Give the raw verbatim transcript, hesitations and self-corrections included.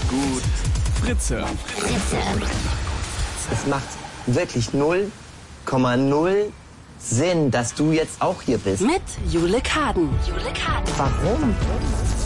gut. Fritze. Fritze. Es macht wirklich null Komma null Sinn, dass du jetzt auch hier bist. Mit Jule Kaden. Jule Kaden. Warum?